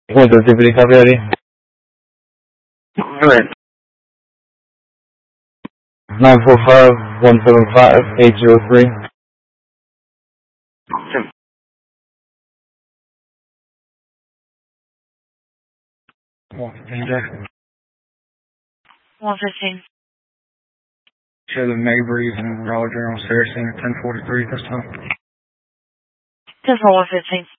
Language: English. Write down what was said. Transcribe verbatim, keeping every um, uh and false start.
What's the activity copy I D? Alright. nine four five, one seven five, eight zero three. one fifteen, Jack. one fifteen. Show the Maybreeze and Roger on Saracen at ten forty-three this time. ten for one fifteen.